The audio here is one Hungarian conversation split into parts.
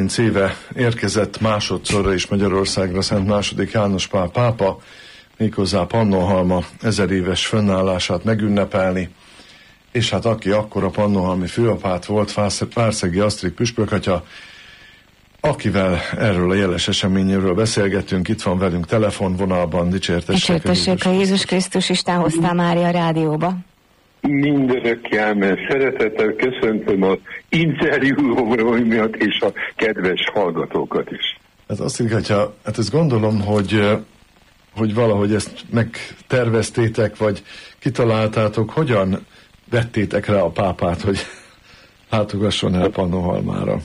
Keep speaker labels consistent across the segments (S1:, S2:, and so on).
S1: 30 éve érkezett másodszorra is Magyarországra Szent II. János Pál pápa, méghozzá Pannonhalma 1000 éves fönnállását megünnepelni, és hát aki akkor a pannonhalmi főapát volt, Várszegi Asztrid püspökatya, akivel erről a jeles eseményről beszélgetünk, itt van velünk telefonvonalban, dicsértessék
S2: a Jézus Krisztus, Isten hozta Mária rádióba.
S3: Mindenekkel, mert szeretettel köszöntöm az interjúomról miatt, és a kedves hallgatókat is.
S1: Hát Asztrid atya, hát ezt gondolom, hogy valahogy ezt megterveztétek, vagy kitaláltátok, hogyan vettétek rá a pápát, hogy látogasson el Pannonhalmára?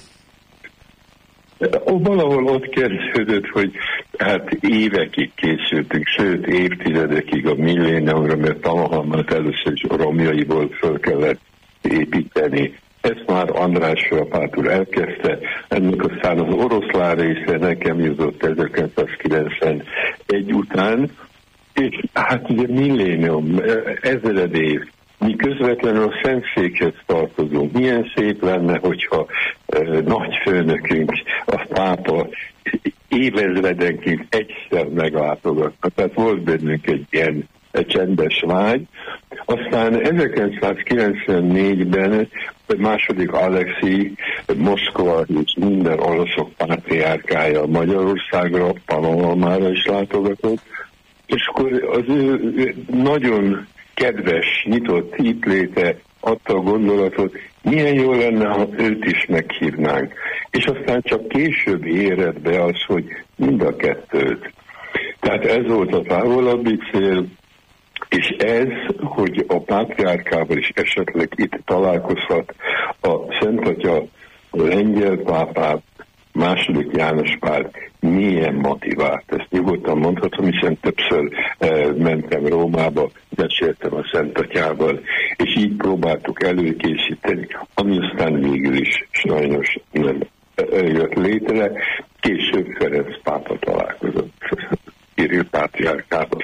S3: Valahol ott kezdődött, hogy hát évekig készültünk, sőt évtizedekig a milléniumra, mert Pannonhalmát először is romjaiból föl kellett építeni. Ezt már András főapát úr elkezdte, ennek aztán az oroszlán része nekem jutott 1991 után, és hát ugye millénium, ezred év, mi közvetlenül a Szentszékhez tartozunk. Milyen szép lenne, hogyha nagy főnökünk, a pápa évezredenként egyszer meglátogatna. Tehát volt bennünk egy ilyen csendes vágy. Aztán 1994-ben második Alexi Moszkva és minden oroszok pátriárkája Magyarországra, Pannonhalmára is látogatott, és akkor az ő nagyon kedves, nyitott hitléte adta a gondolatot, milyen jó lenne, ha őt is meghívnánk. És aztán csak később érett be az, hogy mind a kettőt. Tehát ez volt a távolabbi cél, és ez, hogy a pátriárkával is esetleg itt találkozhat a Szent Atya, a lengyel pápát, második János Pál milyen motivált. Ezt nyugodtan mondhatom, hiszen többször mentem Rómába, beszéltem a Szent Atyával, és így próbáltuk előkészíteni, ami aztán végül is sajnos nem jött létre. Később Ferenc pápa találkozott Kirill pátriárkával.